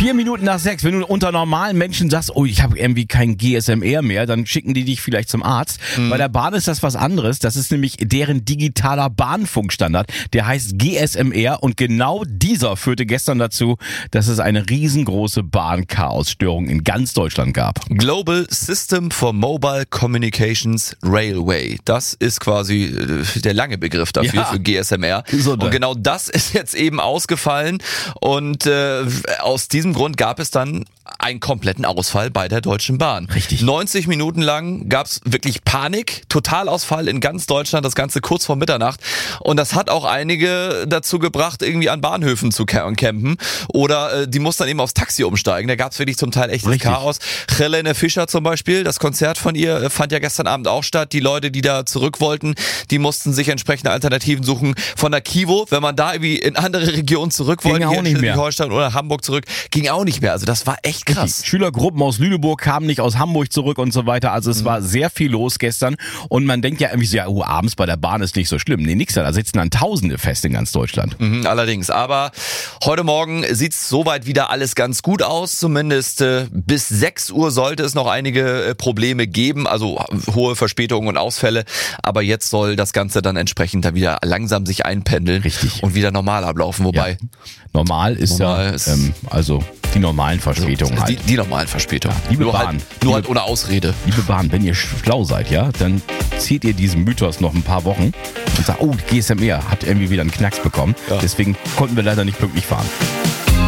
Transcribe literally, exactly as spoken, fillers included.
Vier Minuten nach sechs. Wenn du unter normalen Menschen sagst, oh, ich habe irgendwie kein G S M R mehr, dann schicken die dich vielleicht zum Arzt. Mhm. Bei der Bahn ist das was anderes. Das ist nämlich deren digitaler Bahnfunkstandard. Der heißt G S M R und genau dieser führte gestern dazu, dass es eine riesengroße Bahnchaosstörung in ganz Deutschland gab. Global System for Mobile Communications Railway. Das ist quasi der lange Begriff dafür, ja, für G S M R. So, und genau das ist jetzt eben ausgefallen und äh, aus diesem Grund gab es dann einen kompletten Ausfall bei der Deutschen Bahn. Richtig. neunzig Minuten lang gab's wirklich Panik, Totalausfall in ganz Deutschland, das Ganze kurz vor Mitternacht. Und das hat auch einige dazu gebracht, irgendwie an Bahnhöfen zu campen. Oder äh, die mussten dann eben aufs Taxi umsteigen. Da gab's wirklich zum Teil echtes Richtig. Chaos. Helene Fischer zum Beispiel, das Konzert von ihr äh, fand ja gestern Abend auch statt. Die Leute, die da zurück wollten, die mussten sich entsprechende Alternativen suchen. Von der Kivo, wenn man da irgendwie in andere Regionen zurück Ging wollte, auch hier in nicht mehr. Schleswig-Holstein oder Hamburg zurück, ging auch nicht mehr. Also das war echt krass. Richtig. Schülergruppen aus Lüneburg kamen nicht aus Hamburg zurück und so weiter. Also es mhm. war sehr viel los gestern. Und man denkt ja irgendwie so, ja, oh, abends bei der Bahn ist nicht so schlimm. Nee, nix da. Da sitzen dann Tausende fest in ganz Deutschland. Mhm, allerdings. Aber heute Morgen sieht's soweit wieder alles ganz gut aus. Zumindest äh, bis sechs Uhr sollte es noch einige äh, Probleme geben. Also hohe Verspätungen und Ausfälle. Aber jetzt soll das Ganze dann entsprechend da wieder langsam sich einpendeln. Richtig. Und wieder normal ablaufen. Wobei Ja. Normal ist Normal ja, ist- ähm, also die normalen Verspätungen die, halt. die normalen Verspätungen. liebe nur Bahn. halt, Liebe- nur halt ohne Ausrede. Liebe Bahn, wenn ihr schlau seid, ja, dann zieht ihr diesen Mythos noch ein paar Wochen und sagt, oh, G S M R hat irgendwie wieder einen Knacks bekommen. Ja. Deswegen konnten wir leider nicht pünktlich fahren.